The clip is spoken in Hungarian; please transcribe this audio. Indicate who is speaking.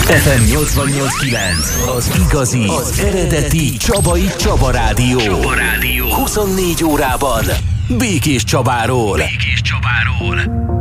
Speaker 1: FM 88.9, az igazi, az eredeti Csabai Csaba Rádió. 24 órában Békés Csabáról.